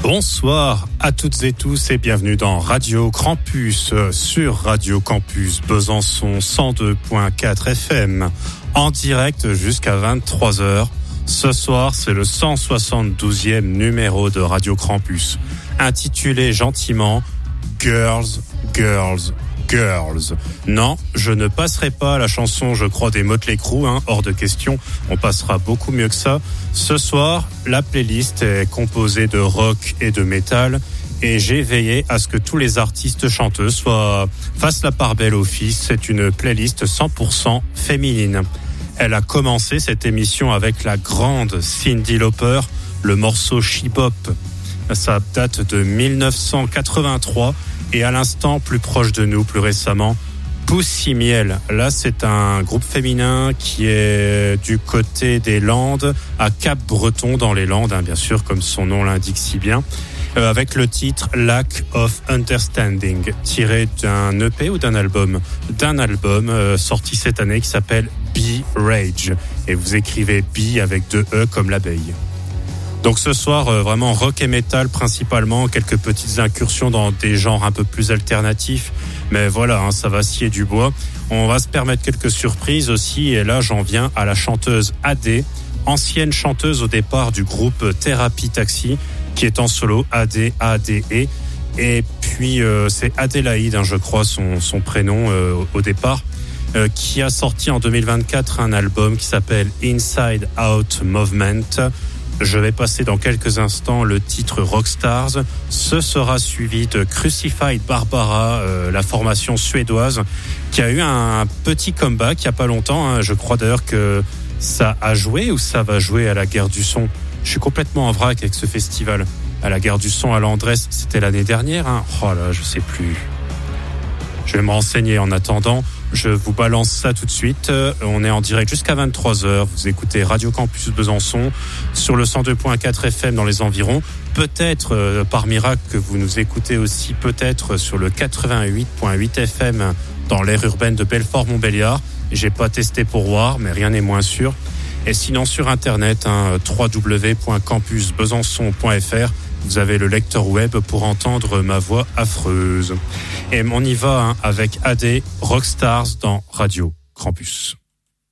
Bonsoir à toutes et tous et bienvenue dans Radio Campus sur Radio Campus Besançon 102.4 FM en direct jusqu'à 23h. Ce soir, c'est le 172e numéro de Radio Campus intitulé gentiment Girls, Girls, Girls. Non, je ne passerai pas la chanson, je crois, des Motley Crue, hors de question. On passera beaucoup mieux que ça. Ce soir, la playlist est composée de rock et de métal et j'ai veillé à ce que tous les artistes chanteuses fassent la part belle au fils. C'est une playlist 100% féminine. Elle a commencé cette émission avec la grande Cyndi Lauper, le morceau She Bop. Ça date de 1983 et à l'instant plus proche de nous, plus récemment, Pussy Miel. Là, c'est un groupe féminin qui est du côté des Landes, à Cap-Breton dans les Landes, bien sûr, comme son nom l'indique si bien, avec le titre Lack of Understanding, tiré d'un EP ou d'un album sorti cette année qui s'appelle Bee Rage. Et vous écrivez Bee avec 2 E comme l'abeille. Donc ce soir, vraiment rock et métal principalement, quelques petites incursions dans des genres un peu plus alternatifs. Mais voilà, ça va scier du bois. On va se permettre quelques surprises aussi. Et là, j'en viens à la chanteuse AD, ancienne chanteuse au départ du groupe Thérapie Taxi, qui est en solo, ADE. Et puis, c'est Adélaïde, je crois, son prénom au départ, qui a sorti en 2024 un album qui s'appelle Inside Out Movement. Je vais passer dans quelques instants le titre Rockstars. Ce sera suivi de Crucified Barbara, la formation suédoise, qui a eu un petit comeback il n'y a pas longtemps. Je crois d'ailleurs que ça a joué ou ça va jouer à la Guerre du Son. Je suis complètement en vrac avec ce festival. À la Guerre du Son à Landresse, c'était l'année dernière. Oh là, je sais plus. Je vais me renseigner en attendant. Je vous balance ça tout de suite. On est en direct jusqu'à 23h. Vous écoutez Radio Campus Besançon sur le 102.4 FM dans les environs. Peut-être, par miracle, que vous nous écoutez aussi peut-être sur le 88.8 FM dans l'aire urbaine de Belfort-Montbéliard. J'ai pas testé pour voir, mais rien n'est moins sûr. Et sinon sur Internet, www.campusbesançon.fr. Vous avez le lecteur web pour entendre ma voix affreuse. Et on y va avec AD, Rockstars dans Radio Campus.